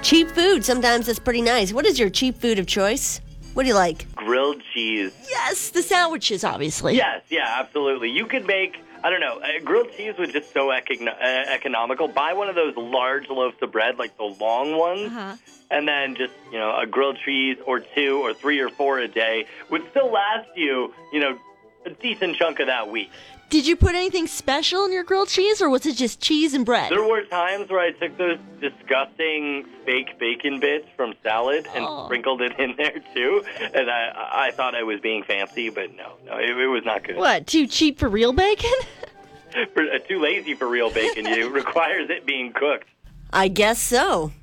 Cheap food, sometimes that's pretty nice. What is your cheap food of choice? What do you like? Grilled cheese. Yes, the sandwiches, obviously. Yes, yeah, absolutely. You could make, I don't know, grilled cheese was just so economical. Buy one of those large loaves of bread, like the long ones, and then just, a grilled cheese or 2 or 3 or 4 a day would still last you, a decent chunk of that week. Did you put anything special in your grilled cheese, or was it just cheese and bread? There were times where I took those disgusting fake bacon bits from salad and sprinkled it in there, too. And I thought I was being fancy, but no, it was not good. What, too cheap for real bacon? Too lazy for real bacon. It requires it being cooked. I guess so.